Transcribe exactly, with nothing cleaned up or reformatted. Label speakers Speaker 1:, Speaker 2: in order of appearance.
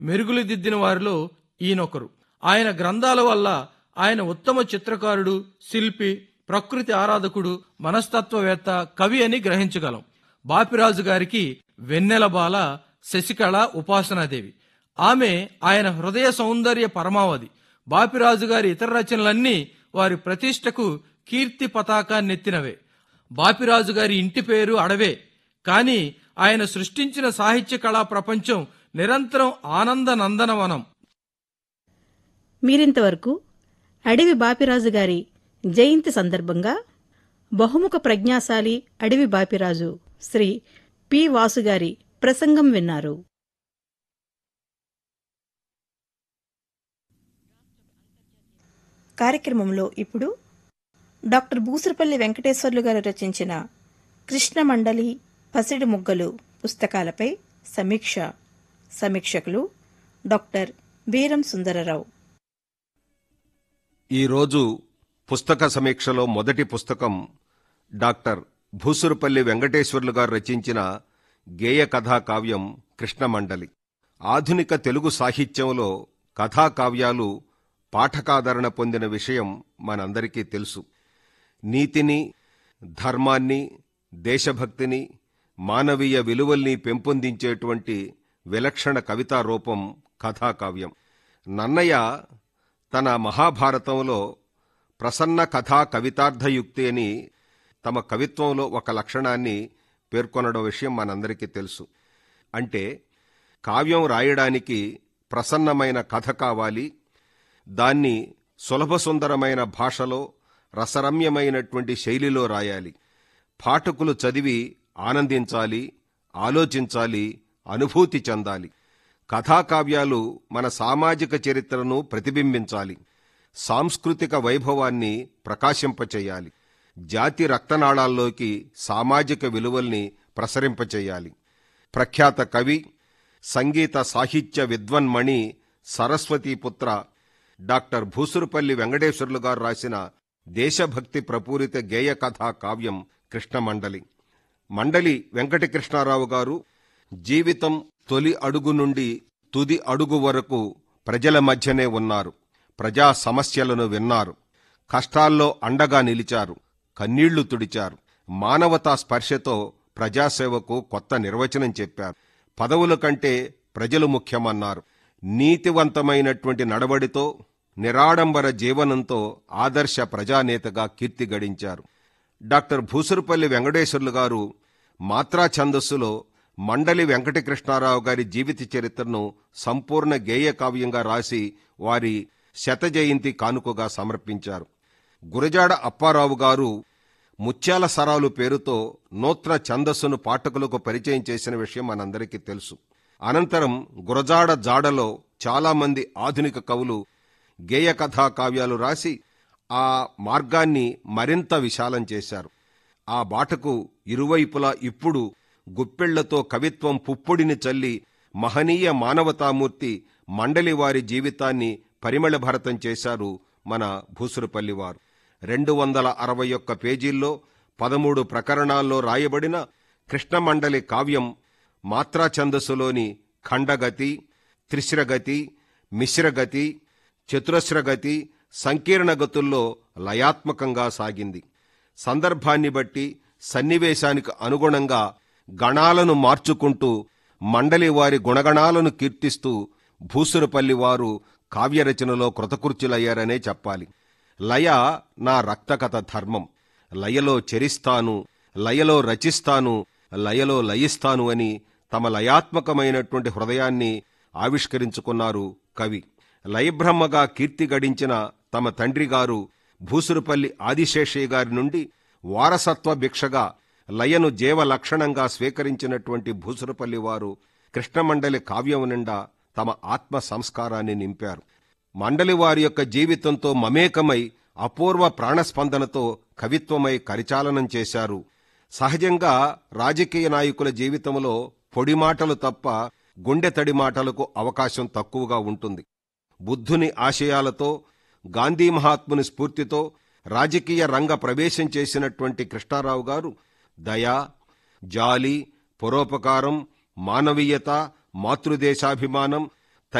Speaker 1: మెరుగులు దిద్దిన వారిలో ఈయనొకరు. ఆయన గ్రంథాల వల్ల ఆయన ఉత్తమ చిత్రకారుడు, శిల్పి, ప్రకృతి ఆరాధకుడు, మనస్తత్వవేత్త, కవి అని గ్రహించగలం. బాపిరాజు గారికి వెన్నెల బాల, శశికళ ఉపాసనాదేవి. ఆమె ఆయన హృదయ సౌందర్య పరమావధి. బాపిరాజు గారి ఇతర రచనలన్నీ వారి ప్రతిష్టకు కీర్తి పతాకాన్నెత్తినవే. బాపిరాజు గారి ఇంటి పేరు అడవే, కాని ఆయన సృష్టించిన సాహిత్య కళా ప్రపంచం నిరంతరం ఆనంద నందనవనం.
Speaker 2: మీరింతవరకు అడవి బాపిరాజు గారి జయంతి సందర్భంగా బహుముఖ ప్రజ్ఞాశాలి అడవి బాపిరాజు శ్రీ పి వాసు గారి ప్రసంగం విన్నారు. కార్యక్రమంలో ఇప్పుడు డాక్టర్ బూసురుపల్లి వెంకటేశ్వర్లు గారు రచించిన కృష్ణమండలి, పసిడి ముగ్గలు పుస్తకాలపై సమీక్ష. సమీక్షకులు డాక్టర్ వీరం సుందరరావు.
Speaker 3: ఈరోజు పుస్తక సమీక్షలో మొదటి పుస్తకం డాక్టర్ భూసురుపల్లి వెంకటేశ్వర్లు గారు రచించిన గేయ కథా కావ్యం కృష్ణమండలి. ఆధునిక తెలుగు సాహిత్యంలో కథాకావ్యాలు పాఠకాదరణ పొందిన విషయం మనందరికీ తెలుసు. నీతిని, ధర్మాన్ని, దేశభక్తిని, మానవీయ విలువల్ని పెంపొందించేటువంటి విలక్షణ కవితా రూపం కథాకావ్యం. నన్నయ్య తన మహాభారతంలో ప్రసన్న కథా కవితార్థయుక్తి అని తమ కవిత్వంలో ఒక లక్షణాన్ని పేర్కొనడం విషయం మనందరికీ తెలుసు. అంటే కావ్యం రాయడానికి ప్రసన్నమైన కథ కావాలి, దాన్ని సులభ సుందరమైన భాషలో రసరమ్యమైనటువంటి శైలిలో రాయాలి. పాఠకులు చదివి ఆనందించాలి, ఆలోచించాలి, అనుభూతి చెందాలి. కథాకావ్యాలు మన సామాజిక చరిత్రను ప్రతిబింబించాలి, సాంస్కృతిక వైభవాన్ని ప్రకాశింపచేయాలి, జాతి రక్తనాళాల్లోకి సామాజిక విలువల్ని ప్రసరింపచేయాలి. ప్రఖ్యాత కవి, సంగీత సాహిత్య విద్వన్మణి, సరస్వతీపుత్ర డాక్టర్ భూసురుపల్లి వెంకటేశ్వర్లు గారు రాసిన దేశభక్తి ప్రపూరిత గేయ కథా కావ్యం కృష్ణమండలి. మండలి వెంకటకృష్ణారావు గారు జీవితం తొలి అడుగు నుండి తుది అడుగు వరకు ప్రజల మధ్యనే ఉన్నారు. ప్రజా సమస్యలను విన్నారు, కష్టాల్లో అండగా నిలిచారు, కన్నీళ్లు తుడిచారు. మానవతా స్పర్శతో ప్రజాసేవకు కొత్త నిర్వచనం చెప్పారు. పదవుల కంటే ప్రజలు ముఖ్యమన్నారు. నీతివంతమైనటువంటి నడవడితో, నిరాడంబర జీవనంతో ఆదర్శ ప్రజానేతగా కీర్తి గడించారు. డాక్టర్ భూసురుపల్లి వెంకటేశ్వర్లు గారు మాత్రా ఛందస్సులో మండలి వెంకటకృష్ణారావు గారి జీవిత చరిత్రను సంపూర్ణ గేయ కావ్యంగా రాసి వారి శత జయంతి కానుకగా సమర్పించారు. గురజాడ అప్పారావు గారు ముత్యాల సరాలు పేరుతో నూత్న ఛందస్సును పాఠకులకు పరిచయం చేసిన విషయం మనందరికీ తెలుసు. అనంతరం గురజాడ జాడలో చాలామంది ఆధునిక కవులు గేయ కథా కావ్యాలు రాసి ఆ మార్గాన్ని మరింత విశాలం చేశారు. ఆ బాటకు ఇరువైపులా ఇప్పుడు గుప్పెళ్లతో కవిత్వం పుప్పొడిని చల్లి మహనీయ మానవతామూర్తి మండలి వారి జీవితాన్ని పరిమళభరితం చేశారు మన భూసురుపల్లివారు. రెండు వందల అరవై ఒక్క పేజీల్లో పదమూడు ప్రకరణాల్లో రాయబడిన కృష్ణమండలి కావ్యం మాత్రా ఛందస్సులోని ఖండగతి, త్రిశ్రగతి, మిశ్రగతి, చతురస్రగతి, సంకీర్ణ గతుల్లో లయాత్మకంగా సాగింది. సందర్భాన్ని బట్టి సన్నివేశానికి అనుగుణంగా గణాలను మార్చుకుంటూ మండలి వారి గుణగణాలను కీర్తిస్తూ భూసురుపల్లి వారు కావ్యరచనలో కృతకృత్యులయ్యారనే చెప్పాలి. లయ నా రక్తకథ ధర్మం, లయలో చరిస్తాను, లయలో రచిస్తాను, లయలో లయిస్తాను అని తమ లయాత్మకమైనటువంటి హృదయాన్ని ఆవిష్కరించుకున్నారు కవి. లయబ్రహ్మగా కీర్తి గడించిన తమ తండ్రి గారు భూసురుపల్లి ఆదిశేషయ్య గారి నుండి వారసత్వ భిక్షగా లయను జీవలక్షణంగా స్వీకరించినటువంటి భూసురుపల్లి వారు కృష్ణమండలి కావ్యం నిండా తమ ఆత్మ సంస్కారాన్ని నింపారు. మండలి వారి యొక్క జీవితంతో మమేకమై అపూర్వ ప్రాణస్పందనతో కవిత్వమై కరిచాలనం చేశారు. సహజంగా రాజకీయ నాయకుల జీవితంలో పొడి మాటలు తప్ప గుండె తడి మాటలకు అవకాశం తక్కువగా ఉంటుంది. బుద్ధుని ఆశయాలతో, గాంధీ మహాత్ముని స్ఫూర్తితో రాజకీయ రంగ ప్రవేశం చేసినటువంటి కృష్ణారావు గారు దయ, జాలి, పరోపకారం, మానవీయత, మాతృదేశాభిమానం,